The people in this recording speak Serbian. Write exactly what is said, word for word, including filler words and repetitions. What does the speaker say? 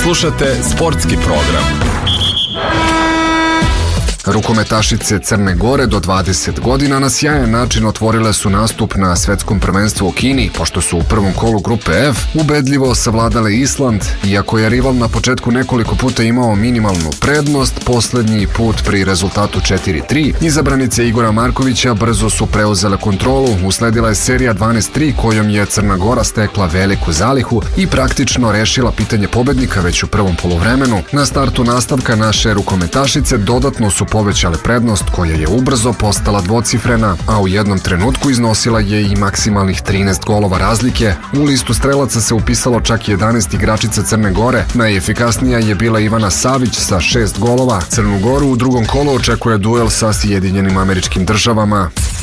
Slušate sportski program. Rukometašice Crne Gore do dvadeset godina na sjajan način otvorile su nastup na svetskom prvenstvu u Kini, pošto su u prvom kolu grupe F ubedljivo savladale Island. Iako je rival na početku nekoliko puta imao minimalnu prednost, poslednji put pri rezultatu četiri tri, izabranice Igora Markovića brzo su preuzele kontrolu. Usledila je serija dvanaest tri kojom je Crna Gora stekla veliku zalihu i praktično rešila pitanje pobednika već u prvom poluvremenu. Na startu nastavka naše rukometašice dodatno su povećale prednost koja je ubrzo postala dvocifrena, a u jednom trenutku iznosila je i maksimalnih trinaest golova razlike. U listu strelaca se upisalo čak jedanaest igračica Crne Gore. Najefikasnija je bila Ivana Savić sa šest golova. Crnu Goru u drugom kolu očekuje duel sa Sjedinjenim Američkim Državama.